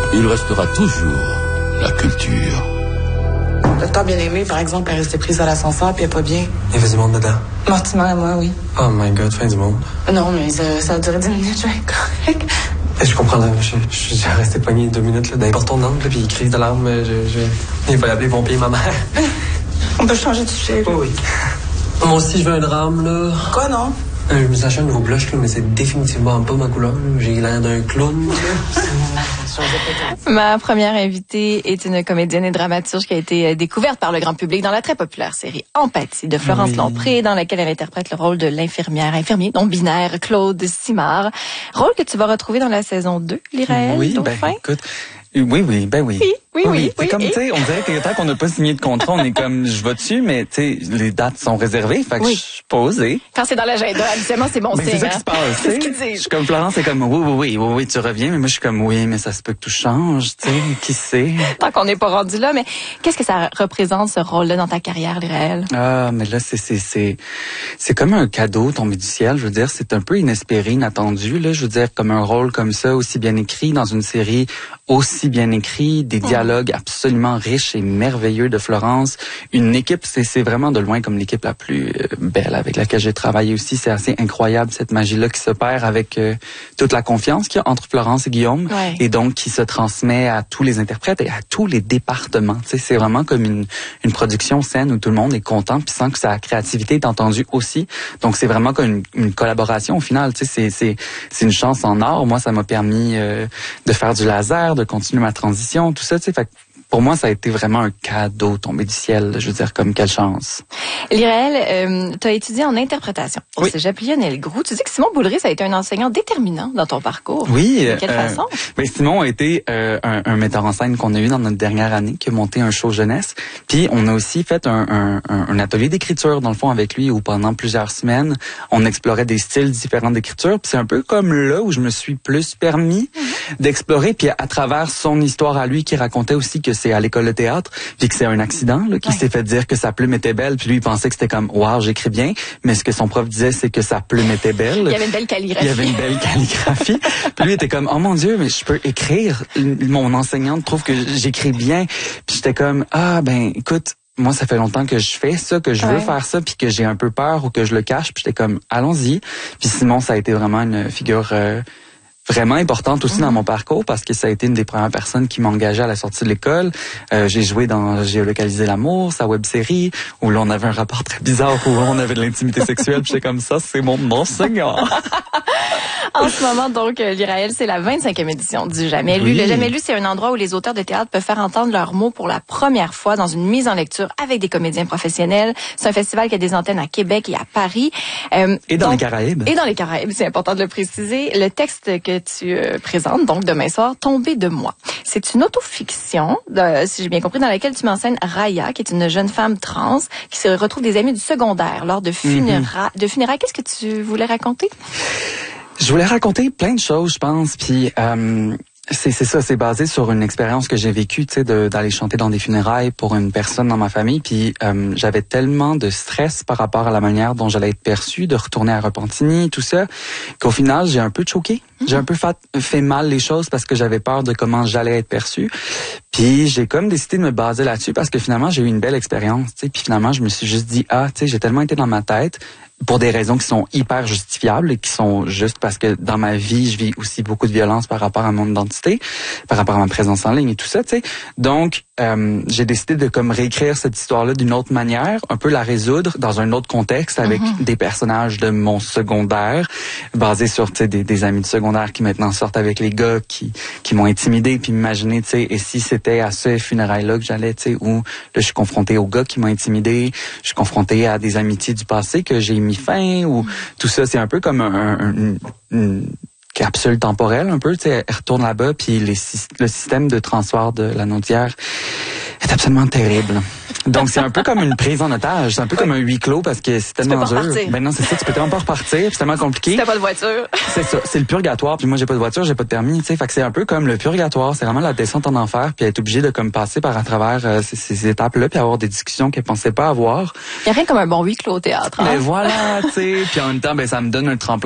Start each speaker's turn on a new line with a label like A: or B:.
A: il restera toujours la culture.
B: Docteur Bien-Aimé, par exemple, est restée prise à l'ascenseur puis elle est pas bien.
C: Il y avait du monde dedans.
B: Mortimer et moi, oui.
C: Oh my God, fin du monde.
B: Non, mais ça a duré 10 minutes, je vais être correct.
C: Je comprends, là, je suis resté pogné 2 minutes là, dans les portes tournantes, puis crise de larmes. Il fallait appeler les pompiers, ma mère.
B: On peut changer de sujet.
C: Oui, oui. Moi aussi, je veux un drame, là.
B: Quoi, non?
C: Je me suis acheté un nouveau blush, là, mais c'est définitivement pas ma couleur. J'ai l'air d'un clown.
D: Ma première invitée est une comédienne et dramaturge qui a été découverte par le grand public dans la très populaire série Empathie de Florence Lompré, dans laquelle elle interprète le rôle de infirmier non binaire Claude Simard. Rôle que tu vas retrouver dans la saison 2, Lyraël.
E: Oui, ben écoute, oui.
D: Oui.
E: C'est comme, tu sais, on dirait que tant qu'on n'a pas signé de contrat, on est comme, je vais dessus, mais tu sais, les dates sont réservées, fait que je suis pas osé.
D: Quand c'est dans l'agenda, habituellement, c'est bon signe.
E: C'est ça qui se passe,
D: c'est ce qu'ils disent.
E: Je suis comme Florence, c'est comme, oui, tu reviens, mais moi, je suis comme, oui, mais ça se peut que tout change, tu sais, qui sait.
D: Tant qu'on n'est pas rendu là, mais qu'est-ce que ça représente, ce rôle-là, dans ta carrière, Lyraël?
E: Ah, mais là, c'est comme un cadeau tombé du ciel, je veux dire, c'est un peu inespéré, inattendu, là, je veux dire, comme un rôle comme ça, aussi bien écrit, dans une série aussi bien écrit, des dialogues absolument riches et merveilleux de Florence, une équipe, c'est vraiment de loin comme l'équipe la plus belle avec laquelle j'ai travaillé aussi, c'est assez incroyable cette magie-là qui s'opère avec toute la confiance qu'il y a entre Florence et Guillaume, et donc qui se transmet à tous les interprètes et à tous les départements, tu sais, c'est vraiment comme une production saine où tout le monde est content puis sent que sa créativité est entendue aussi, donc c'est vraiment comme une collaboration au final, tu sais, c'est une chance en or, moi ça m'a permis de faire du laser, de continuer ma transition, tout ça, tu sais, fait que pour moi, ça a été vraiment un cadeau tombé du ciel. Je veux dire, comme quelle chance.
D: Lyraël, tu as étudié en interprétation au Cégep Lionel-Groulx. Tu dis que Simon Boulris a été un enseignant déterminant dans ton parcours.
E: Oui.
D: De quelle façon?
E: Ben, Simon a été un metteur en scène qu'on a eu dans notre dernière année, qui a monté un show jeunesse. Puis on a aussi fait un atelier d'écriture, dans le fond, avec lui, où pendant plusieurs semaines, on explorait des styles différents d'écriture. Puis c'est un peu comme là où je me suis plus permis d'explorer. Puis à travers son histoire à lui, qui racontait aussi que c'est à l'école de théâtre, puis que c'est un accident là, qui s'est fait dire que sa plume était belle, puis lui il pensait que c'était comme wow, j'écris bien, mais ce que son prof disait c'est que sa plume était belle.
D: Il y avait une belle calligraphie.
E: Puis lui il était comme oh mon Dieu, mais je peux écrire. Mon enseignante trouve que j'écris bien. Puis j'étais comme ah ben écoute, moi, ça fait longtemps que je fais ça, que je veux faire ça, puis que j'ai un peu peur ou que je le cache. Puis j'étais comme allons-y. Puis Simon, ça a été vraiment une figure vraiment importante aussi dans mon parcours parce que ça a été une des premières personnes qui m'a engagé à la sortie de l'école. J'ai joué dans Géolocaliser l'amour, sa web-série, où là on avait un rapport très bizarre où on avait de l'intimité sexuelle. Puis j'étais comme ça, c'est mon enseignant.
D: En ce moment, donc, Lyraël, c'est la 25e édition du Jamais lu. Le Jamais lu, c'est un endroit où les auteurs de théâtre peuvent faire entendre leurs mots pour la première fois dans une mise en lecture avec des comédiens professionnels. C'est un festival qui a des antennes à Québec et à Paris.
E: Et dans les Caraïbes.
D: Et dans les Caraïbes, c'est important de le préciser. Le texte que tu présentes, donc demain soir, Tomber de moi. C'est une autofiction, si j'ai bien compris, dans laquelle tu m'enseignes Raya, qui est une jeune femme trans qui se retrouve des amis du secondaire lors de funérailles. Qu'est-ce que tu voulais raconter?
E: Je voulais raconter plein de choses, je pense, puis c'est ça, c'est basé sur une expérience que j'ai vécue, tu sais, d'aller chanter dans des funérailles pour une personne dans ma famille, puis j'avais tellement de stress par rapport à la manière dont j'allais être perçue, de retourner à Repentigny, tout ça, qu'au final, j'ai un peu choqué. J'ai un peu fait mal les choses parce que j'avais peur de comment j'allais être perçue. Puis j'ai comme décidé de me baser là-dessus parce que finalement, j'ai eu une belle expérience, tu sais, puis finalement, je me suis juste dit, tu sais, j'ai tellement été dans ma tête, pour des raisons qui sont hyper justifiables et qui sont juste parce que dans ma vie, je vis aussi beaucoup de violence par rapport à mon identité, par rapport à ma présence en ligne et tout ça, tu sais. Donc, j'ai décidé de comme réécrire cette histoire-là d'une autre manière, un peu la résoudre dans un autre contexte avec des personnages de mon secondaire, basés sur, tu sais, des amis de secondaire qui maintenant sortent avec les gars qui m'ont intimidé, puis m'imaginer, tu sais, et si c'était à ce funérailles-là que j'allais, tu sais, où là, je suis confronté aux gars qui m'ont intimidé, je suis confronté à des amitiés du passé que j'ai mis fin, ou tout ça, c'est un peu comme une capsule temporelle, un peu, tu sais, elle retourne là-bas, puis le système de transfert de la Naudière est absolument terrible. Donc, c'est un peu comme une prise en otage. C'est un peu comme un huis clos parce que c'est tellement dur. Ben non, c'est ça, tu peux tellement pas repartir, c'est tellement compliqué.
D: Si t'as pas de voiture.
E: C'est ça, c'est le purgatoire. Puis moi, j'ai pas de voiture, j'ai pas de permis, tu sais. Fait que c'est un peu comme le purgatoire. C'est vraiment la descente en enfer, puis être obligé de comme passer par à travers ces étapes-là, puis avoir des discussions qu'elle pensait pas avoir.
D: Il y a rien comme un bon huis clos au théâtre.
E: Mais voilà, tu sais. Puis en même temps, ben ça me donne un tremplin